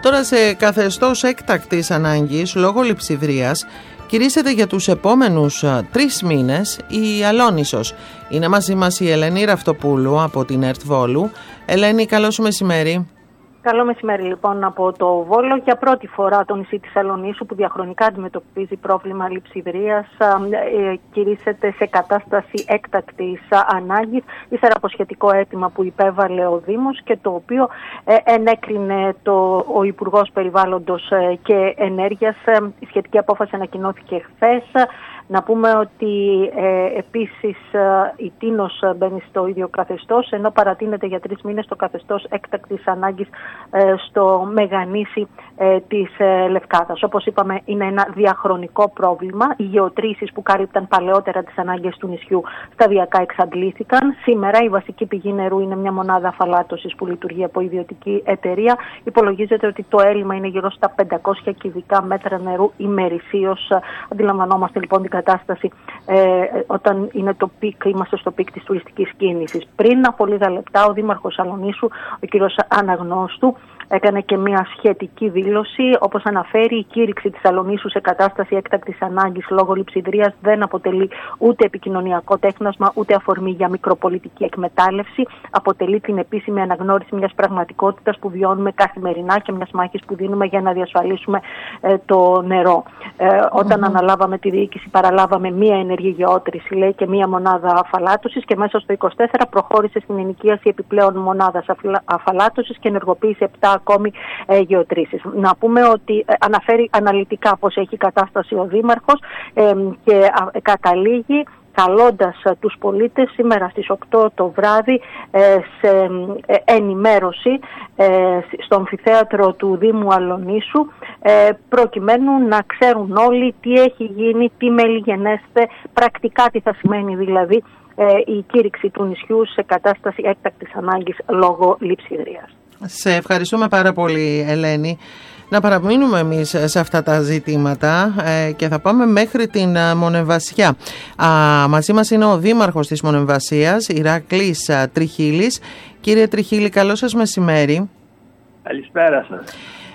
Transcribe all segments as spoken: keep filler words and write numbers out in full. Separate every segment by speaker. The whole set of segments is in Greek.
Speaker 1: Τώρα σε καθεστώς έκτακτης ανάγκης λόγω λειψιδρίας κηρύσσεται για τους επόμενους τρεις μήνες η Αλόνισσος. Είναι μαζί μας η Ελένη Ραυτοπούλου από την ΕΡΤ Βόλου. Ελένη, καλό σου μεσημέρι.
Speaker 2: Καλό μεσημέρι λοιπόν από το Βόλο. Για πρώτη φορά το νησί της Αλονίσου, που διαχρονικά αντιμετωπίζει πρόβλημα λειψιδρίας, ε, κηρύσσεται σε κατάσταση έκτακτης ανάγκης, ύστερα από σχετικό αίτημα που υπέβαλε ο Δήμος και το οποίο ε, ενέκρινε το, ο Υπουργός Περιβάλλοντος και Ενέργειας. Η σχετική απόφαση ανακοινώθηκε χθες. Να πούμε ότι ε, επίσης ε, η Τίνος μπαίνει στο ίδιο καθεστώς, ενώ παρατείνεται για τρεις μήνες το καθεστώς έκτακτης ανάγκης ε, στο Μεγανήσι ε, της ε, Λευκάδας. Όπως είπαμε, είναι ένα διαχρονικό πρόβλημα. Οι γεωτρήσεις που κάλυπταν παλαιότερα τις ανάγκες του νησιού σταδιακά εξαντλήθηκαν. Σήμερα η βασική πηγή νερού είναι μια μονάδα αφαλάτωσης που λειτουργεί από ιδιωτική εταιρεία. Υπολογίζεται ότι το έλλειμμα είναι γύρω στα πεντακόσια κυβικά μέτρα νερού ημερησίως. Αντιλαμβανόμαστε λοιπόν την κατάσταση ε, όταν είναι το πικ, είμαστε στο πικ της τουριστικής κίνησης. Πριν από λίγα λεπτά ο Δήμαρχος Αλονίσου, ο κ. Αναγνώστου, έκανε και μια σχετική δήλωση. Όπως αναφέρει, η κήρυξη της Αλονίσου σε κατάσταση έκτακτης ανάγκης λόγω λειψιδρίας δεν αποτελεί ούτε επικοινωνιακό τέχνασμα, ούτε αφορμή για μικροπολιτική εκμετάλλευση. Αποτελεί την επίσημη αναγνώριση μιας πραγματικότητας που βιώνουμε καθημερινά και μιας μάχης που δίνουμε για να διασφαλίσουμε ε, το νερό. Ε, όταν mm-hmm. αναλάβαμε τη διοίκηση, παραλάβαμε μία ενεργή γεώτρηση, λέει, και μία μονάδα αφαλάτωσης, και μέσα στο είκοσι τέσσερα προχώρησε στην ενοικίαση επιπλέον μονάδας αφαλάτωσης και ενεργοποίησε επτά ακόμη ε, γεωτρήσεις. Να πούμε ότι ε, αναφέρει αναλυτικά πώς έχει κατάσταση ο Δήμαρχος ε, και ε, καταλήγει καλώντας τους πολίτες σήμερα στις οκτώ το βράδυ ε, σε ε, ενημέρωση ε, στο αμφιθέατρο του Δήμου Αλονίσου, ε, προκειμένου να ξέρουν όλοι τι έχει γίνει, τι μελιγενέστε, πρακτικά τι θα σημαίνει δηλαδή ε, η κήρυξη του νησιού σε κατάσταση έκτακτης ανάγκης λόγω λειψιδρίας.
Speaker 1: Σε ευχαριστούμε πάρα πολύ, Ελένη. Να παραμείνουμε εμείς σε αυτά τα ζητήματα ε, και θα πάμε μέχρι την Μονεμβασιά. Α, μαζί μας είναι ο Δήμαρχος της Μονεμβασίας, Ηρακλής Τριχίλης. Κύριε Τριχίλη, καλό σας μεσημέρι.
Speaker 3: Καλησπέρα σας.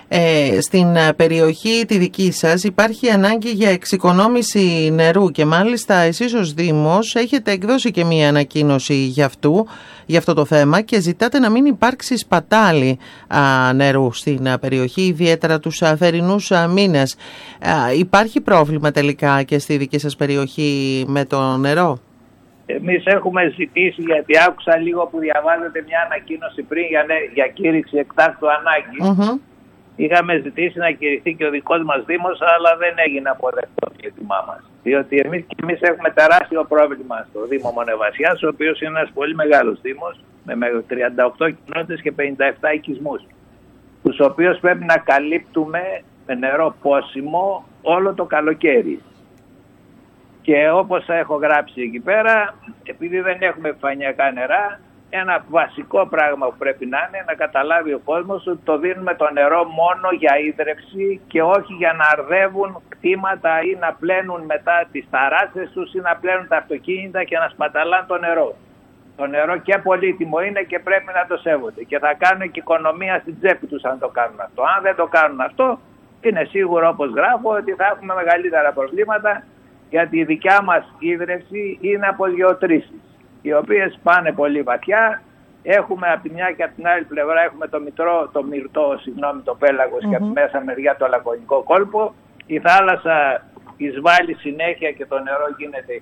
Speaker 1: Ε, στην περιοχή τη δική σας υπάρχει ανάγκη για εξοικονόμηση νερού και μάλιστα εσείς ως Δήμος έχετε εκδώσει και μία ανακοίνωση για, αυτού, για αυτό το θέμα και ζητάτε να μην υπάρξει σπατάλη α, νερού στην α, περιοχή, ιδιαίτερα τους α, θερινούς α, μήνες. Α, υπάρχει πρόβλημα τελικά και στη δική σας περιοχή με το νερό?
Speaker 3: Εμείς έχουμε ζητήσει, γιατί άκουσα λίγο που διαβάζετε μια ανακοίνωση πριν για, για κήρυξη εκτάκτου ανάγκη. Mm-hmm. Είχαμε ζητήσει να κηρυχθεί και ο δικός μας Δήμος, αλλά δεν έγινε αποδεκτό το αίτημά μας. Διότι εμείς και εμείς έχουμε τεράστιο πρόβλημα στο Δήμο Μονεμβασιάς, ο οποίος είναι ένας πολύ μεγάλος Δήμος, με τριάντα οκτώ κοινότητες και πενήντα επτά οικισμούς, τους οποίους πρέπει να καλύπτουμε με νερό πόσιμο όλο το καλοκαίρι. Και όπως έχω γράψει εκεί πέρα, επειδή δεν έχουμε επιφανειακά νερά, ένα βασικό πράγμα που πρέπει να είναι να καταλάβει ο κόσμος ότι το δίνουμε το νερό μόνο για ίδρυυση και όχι για να αρδεύουν κτήματα ή να πλένουν μετά τις ταράτσες τους ή να πλένουν τα αυτοκίνητα και να σπαταλάνε το νερό. Το νερό και πολύτιμο είναι και πρέπει να το σέβονται και θα κάνουν και οικονομία στην τσέπη τους αν το κάνουν αυτό. Αν δεν το κάνουν αυτό, είναι σίγουρο, όπως γράφω, ότι θα έχουμε μεγαλύτερα προβλήματα, γιατί η δικιά μας ίδρυυση είναι από γεωτρήσεις, οι οποίες πάνε πολύ βαθιά. Έχουμε από τη μια και από την άλλη πλευρά έχουμε το, μητρό, το μυρτό, συγγνώμη, το πέλαγος mm-hmm. και από τη μέσα μεριά το λακωνικό κόλπο. Η θάλασσα εισβάλλει συνέχεια και το νερό γίνεται